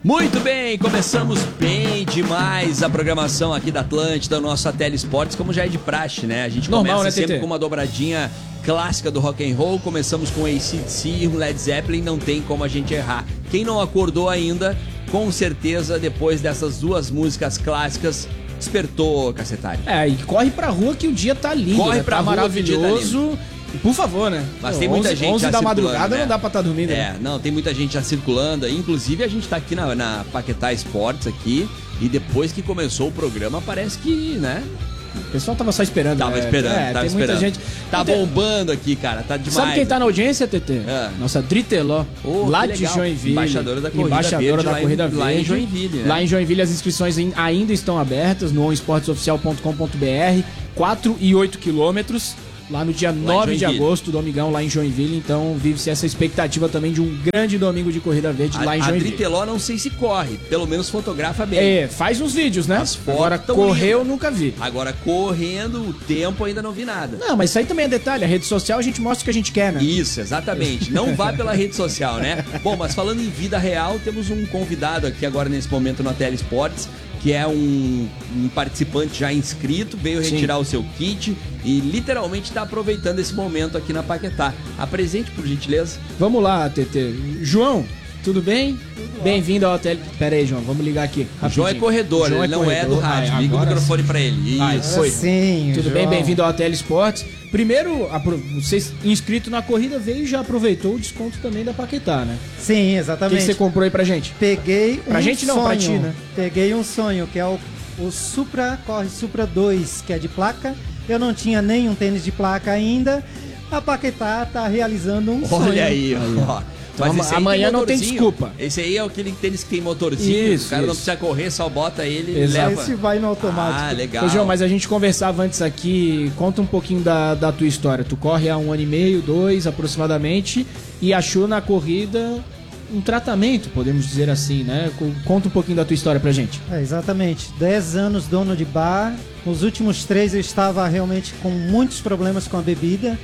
Muito bem, começamos bem demais a programação aqui da Atlântida, nosso Tele Esportes, como já é de praxe, né? A gente normal, começa né, sempre TT? com uma dobradinha clássica do rock and roll, começamos com AC/DC, Led Zeppelin, não tem como a gente errar. Quem não acordou ainda, com certeza, depois dessas duas músicas clássicas, despertou, cacetário. E corre pra rua que o dia tá lindo, Corre né? pra tá rua que o dia tá maravilhoso. E, por favor, né? Mas tem muita gente 11 já da circulando, madrugada né? não dá pra estar dormindo, né? Não, tem muita gente já circulando. Inclusive, a gente tá aqui na Paquetá Esportes aqui. E depois que começou o programa, parece que, né? O pessoal tava só esperando. Tava esperando. Tem muita gente. Tá bombando aqui, cara. Tá demais. Sabe quem tá na audiência, TT? Nossa Driteló, lá de Joinville. Embaixadora da Corrida Verde, lá em Joinville. Né? Lá em Joinville as inscrições ainda estão abertas no onesportesoficial.com.br. 4 e 8 quilômetros. Lá no dia 9 de agosto, domingão, lá em Joinville. Então, vive-se essa expectativa também de um grande domingo de Corrida Verde lá em Joinville. A Driteló não sei se corre, pelo menos fotografa bem. Faz uns vídeos, né? Agora, correr eu nunca vi. Agora, correndo, o tempo ainda não vi nada. Não, mas isso aí também é detalhe. A rede social a gente mostra o que a gente quer, né? Isso, exatamente. Não vá pela rede social, né? Bom, mas falando em vida real, temos um convidado aqui agora nesse momento no Tele Esportes, que é um participante já inscrito, veio retirar o seu kit e literalmente está aproveitando esse momento aqui na Paquetá. Apresente, por gentileza. Vamos lá, TT. João, tudo bem? Bem-vindo ao Tele... Pera aí, João, vamos ligar aqui. Rapidinho. João é corredor, ele não é do rádio. Liga o microfone para ele. Isso. Foi. Sim, tudo João. bem-vindo ao Tele Esportes. Primeiro, você inscrito na corrida veio e já aproveitou o desconto também da Paquetá, né? Sim, O exatamente. que você comprou aí pra gente? Peguei Pra gente não, pra ti, né? Peguei um sonho, que é o Supra, Corre Supra 2, que é de placa. Eu não tinha nenhum tênis de placa ainda. A Paquetá tá realizando um sonho. Olha aí, ó. Então, Mas amanhã não tem desculpa. Esse aí é aquele tênis que tem motorzinho. Isso, o cara não isso. precisa correr, só bota ele e Exato. leva. Esse vai no automático. Ah, legal. Ô, João, mas a gente conversava antes aqui. Conta um pouquinho da tua história. Tu corre há 1 ano e meio, 2 aproximadamente, e achou na corrida um tratamento, podemos dizer assim, né? Conta um pouquinho da tua história pra gente. Exatamente. 10 anos dono de bar. Nos últimos 3 eu estava realmente com muitos problemas com a bebida.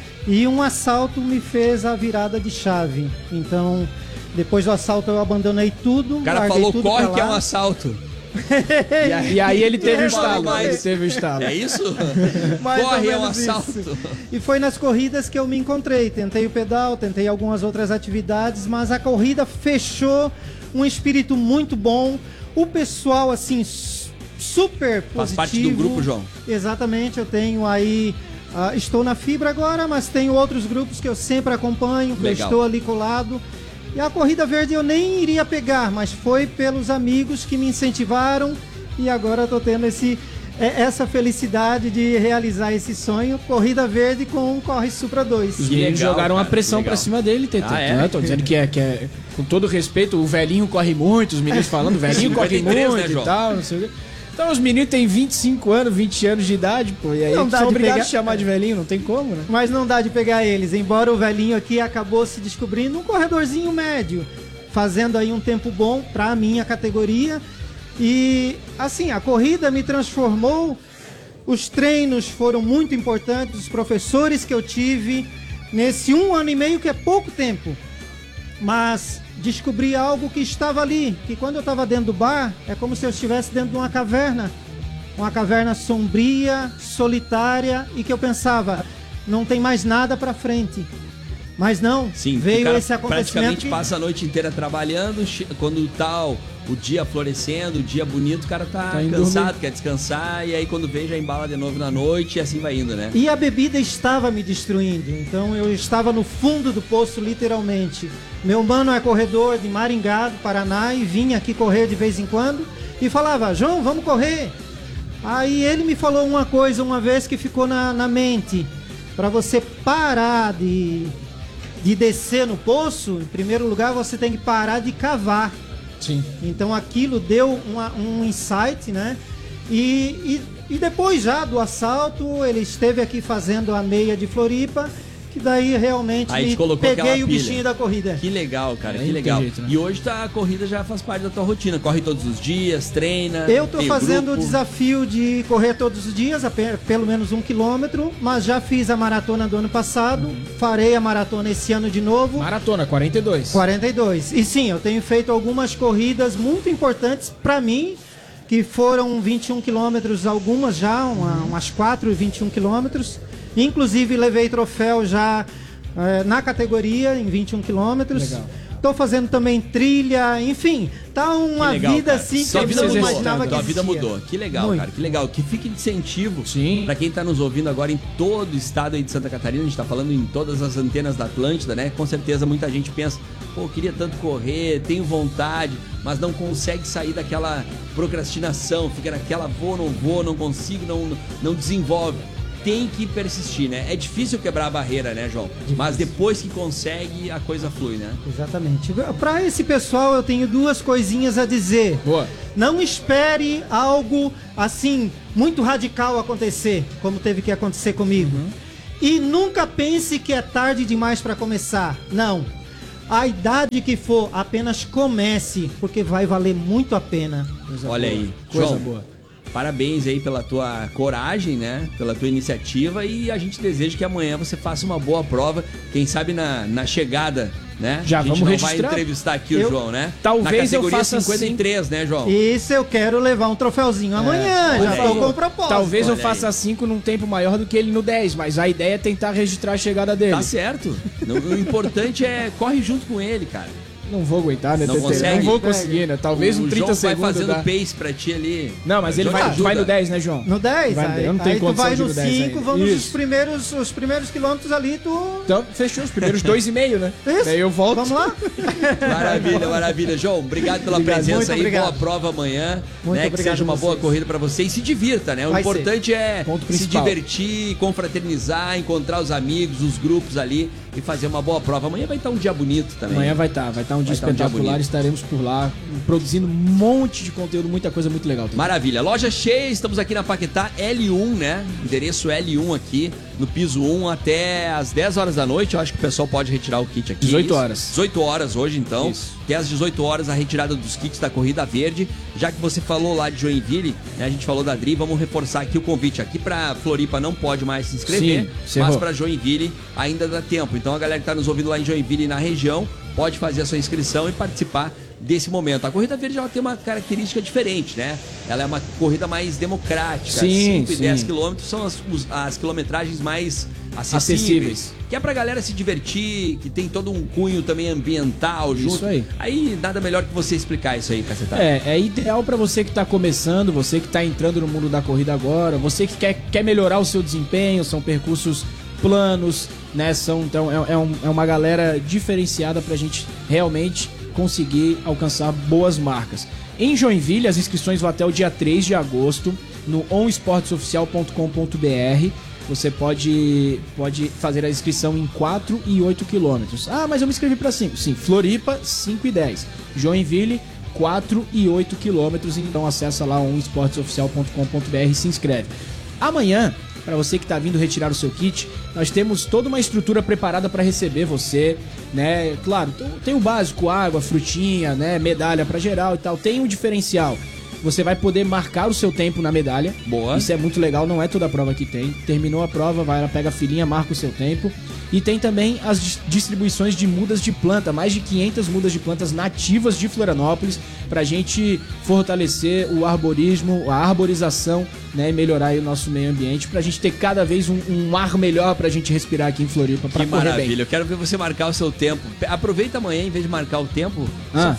E um assalto me fez a virada de chave. Então, depois do assalto eu abandonei tudo. O cara falou, corre que é um assalto. E aí ele teve o estalo. Ele teve o estalo. É isso? Mais ou Corre é um menos assalto. isso. E foi nas corridas que eu me encontrei. Tentei o pedal, tentei algumas outras atividades, mas a corrida fechou um espírito muito bom. O pessoal, assim, super positivo. Faz parte do grupo, João? Exatamente, eu tenho aí... estou na Fibra agora, mas tenho outros grupos que eu sempre acompanho, que eu estou ali colado. E a Corrida Verde eu nem iria pegar, mas foi pelos amigos que me incentivaram e agora eu tô tendo essa felicidade de realizar esse sonho. Corrida Verde com Corre Supra 2. Os meninos jogaram uma pressão pra cima dele, TT. É? Tô dizendo que é, com todo respeito, o velhinho corre muito, os meninos falando, o velhinho corre 53, muito, né, e tal, não sei o quê. Então os meninos têm 25 anos, 20 anos de idade, pô, e aí Não dá são de obrigados pegar- a chamar de velhinho, não tem como, né? Mas não dá de pegar eles, embora o velhinho aqui acabou se descobrindo um corredorzinho médio, fazendo aí um tempo bom pra minha categoria. E assim, a corrida me transformou, os treinos foram muito importantes, os professores que eu tive nesse 1 ano e meio, que é pouco tempo, mas descobri algo que estava ali, que quando eu estava dentro do bar, é como se eu estivesse dentro de uma caverna sombria, solitária, e que eu pensava, não tem mais nada pra frente. Mas não, Sim, veio o cara esse acontecimento praticamente que... passa a noite inteira trabalhando, quando tá o dia florescendo, o dia bonito, o cara tá indo cansado, dormir. quer descansar, e aí quando vem já embala de novo na noite e assim vai indo, né? E a bebida estava me destruindo, então eu estava no fundo do poço, literalmente. Meu mano é corredor de Maringá, do Paraná, e vinha aqui correr de vez em quando, e falava, João, vamos correr. Aí ele me falou uma coisa uma vez que ficou na mente, para você parar de descer no poço, em primeiro lugar você tem que parar de cavar. Sim. Então aquilo deu um insight, né? E depois já do assalto, ele esteve aqui fazendo a meia de Floripa, que daí realmente peguei o bichinho da corrida. Que legal, cara, que legal. Jeito, né? E hoje a corrida já faz parte da tua rotina. Corre todos os dias, treina. Eu tô fazendo o desafio de correr todos os dias, pelo menos 1 quilômetro, mas já fiz a maratona do ano passado, farei a maratona esse ano de novo. Maratona, 42. 42. E sim, eu tenho feito algumas corridas muito importantes pra mim, que foram 21 quilômetros, algumas já, umas 4 e 21 quilômetros. Inclusive levei troféu já na categoria em 21 quilômetros. Legal. Tô fazendo também trilha, enfim, tá uma legal, vida cara. assim que eu não imaginava que Tua vida mudou. Que legal, muito. Cara, que legal. Que fique de incentivo para quem tá nos ouvindo agora em todo o estado aí de Santa Catarina. A gente tá falando em todas as antenas da Atlântida, né? Com certeza muita gente pensa, pô, queria tanto correr, tenho vontade, mas não consegue sair daquela procrastinação, fica naquela vou, não consigo, não desenvolve. Tem que persistir, né? É difícil quebrar a barreira, né, João? Difícil. Mas depois que consegue, a coisa flui, né? Exatamente. Para esse pessoal, eu tenho 2 coisinhas a dizer. Boa. Não espere algo, assim, muito radical acontecer, como teve que acontecer comigo. E nunca pense que é tarde demais para começar. Não. A idade que for, apenas comece, porque vai valer muito a pena. Olha aí. Coisa João, boa. Parabéns aí pela tua coragem, né? Pela tua iniciativa, e a gente deseja que amanhã você faça uma boa prova, quem sabe na chegada, né? Já vamos registrar. A gente não vai entrevistar aqui o João, né? Talvez na categoria eu faça 53, né, João? Isso, eu quero levar um troféuzinho amanhã, já tô com propósito. Talvez eu faça 5 num tempo maior do que ele no 10, mas a ideia é tentar registrar a chegada dele. Tá certo. O importante é corre junto com ele, cara. Não vou aguentar, né? Não consegue? Não vou conseguir, né? Talvez um 30 João segundos. Vai fazendo pace pra ti ali. Não, mas ele vai no 10, né, João? No 10? Eu não tenho condição vai de ir no no 10 5, vamos os primeiros quilômetros ali, Então, fechou os primeiros 2,5, né? Isso. Daí eu volto. Vamos lá? Maravilha. João, obrigado pela presença aí. Obrigado. Boa prova amanhã. Né? Que seja uma boa corrida pra você e se divirta, né? O importante é se divertir, confraternizar, encontrar os amigos, os grupos ali e fazer uma boa prova. Amanhã vai estar um dia bonito também. Amanhã vai estar um dia espetacular, estaremos por lá produzindo um monte de conteúdo, muita coisa muito legal também. Maravilha, loja cheia, estamos aqui na Paquetá L1, né? Endereço L1 aqui, no piso 1 até às 10 horas da noite. Eu acho que o pessoal pode retirar o kit aqui. 18 horas. 18 horas hoje, então. Isso. Até às 18 horas a retirada dos kits da Corrida Verde. Já que você falou lá de Joinville, né? A gente falou da Dri, vamos reforçar aqui o convite. Aqui pra Floripa não pode mais se inscrever, mas pra Joinville ainda dá tempo. Então a galera que tá nos ouvindo lá em Joinville e na região pode fazer a sua inscrição e participar desse momento. A Corrida Verde ela tem uma característica diferente, né? Ela é uma corrida mais democrática. 5 e 10 quilômetros são as quilometragens mais acessíveis. Que é pra galera se divertir, que tem todo um cunho também ambiental junto. Isso aí. Aí nada melhor que você explicar isso aí, Cacetada. É ideal pra você que tá começando, você que tá entrando no mundo da corrida agora, você que quer melhorar o seu desempenho, são percursos planos, né? Então é uma galera diferenciada pra gente realmente conseguir alcançar boas marcas. Em Joinville, as inscrições vão até o dia 3 de agosto no onesportesoficial.com.br. Você pode fazer a inscrição em 4 e 8 quilômetros. Ah, mas eu me inscrevi para 5. Sim, Floripa, 5 e 10. Joinville, 4 e 8 quilômetros. Então acessa lá onesportesoficial.com.br e se inscreve. Amanhã, para você que está vindo retirar o seu kit, nós temos toda uma estrutura preparada para receber você, né? Claro, tem o básico, água, frutinha, né? Medalha para geral e tal. Tem um diferencial. Você vai poder marcar o seu tempo na medalha. Boa. Isso é muito legal, não é toda a prova que tem. Terminou a prova, vai lá, pega a filinha, marca o seu tempo. E tem também as distribuições de mudas de planta, mais de 500 mudas de plantas nativas de Florianópolis, pra gente fortalecer o arborismo, a arborização, né, e melhorar aí o nosso meio ambiente, pra gente ter cada vez um ar melhor pra gente respirar aqui em Floripa, pra correr bem. Que maravilha, eu quero ver você marcar o seu tempo. Aproveita amanhã, em vez de marcar o tempo, só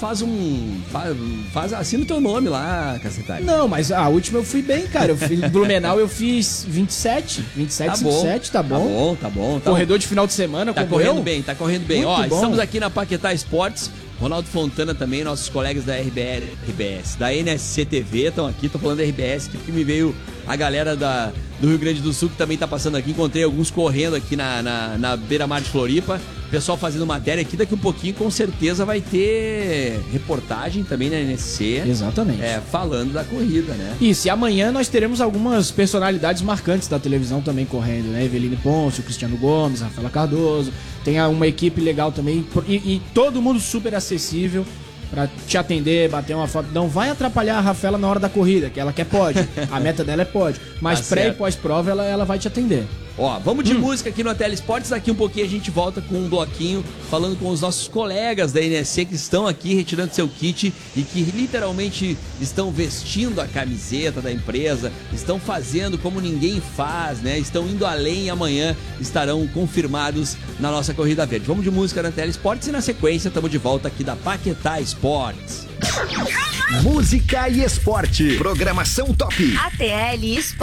assina o teu nome lá, Cacetari. Não, mas a última eu fui bem, cara. Eu fiz Blumenau, eu fiz 27, tá 57, tá bom. Tá bom. Corredor de final de semana, tá correndo bem. Muito Ó, bom. Estamos aqui na Paquetá Esportes. Ronaldo Fontana também, nossos colegas da RBS, da NSC TV estão aqui, tô falando da RBS, que me veio a galera do Rio Grande do Sul que também tá passando aqui, encontrei alguns correndo aqui na beira-mar de Floripa, pessoal fazendo matéria aqui, daqui um pouquinho com certeza vai ter reportagem também na NSC. Exatamente. Falando da corrida, né? Isso, e amanhã nós teremos algumas personalidades marcantes da televisão também correndo, né? Eveline Ponce, Cristiano Gomes, Rafaela Cardoso. Tem uma equipe legal também e todo mundo super acessível pra te atender, bater uma foto. Não vai atrapalhar a Rafaela na hora da corrida, que ela quer pódio. A meta dela é pódio. Mas Tá pré certo. e pós-prova ela vai te atender. Ó, vamos de música aqui no Telesportes. Daqui um pouquinho a gente volta com um bloquinho falando com os nossos colegas da NSC que estão aqui retirando seu kit e que literalmente estão vestindo a camiseta da empresa, estão fazendo como ninguém faz, né? Estão indo além e amanhã estarão confirmados na nossa Corrida Verde. Vamos de música na Telesportes e na sequência estamos de volta aqui da Paquetá Esportes. Música e esporte. Programação top. ATL Esportes.